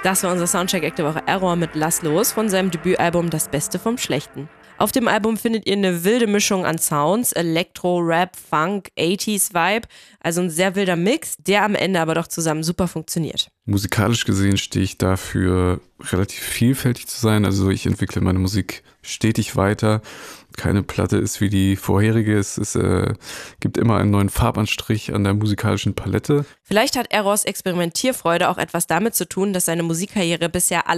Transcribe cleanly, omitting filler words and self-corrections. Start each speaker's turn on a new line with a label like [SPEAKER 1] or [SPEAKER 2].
[SPEAKER 1] Das war unser Soundcheck der Woche Error mit Lass los von seinem Debütalbum Das Beste vom Schlechten. Auf dem Album findet ihr eine wilde Mischung an Sounds, Elektro, Rap, Funk, 80s Vibe, also ein sehr wilder Mix, der am Ende aber doch zusammen super funktioniert.
[SPEAKER 2] Musikalisch gesehen stehe ich dafür, relativ vielfältig zu sein. Also ich entwickle meine Musik stetig weiter. Keine Platte ist wie die vorherige. Es gibt immer einen neuen Farbanstrich an der musikalischen Palette.
[SPEAKER 1] Vielleicht hat Errors Experimentierfreude auch etwas damit zu tun, dass seine Musikkarriere bisher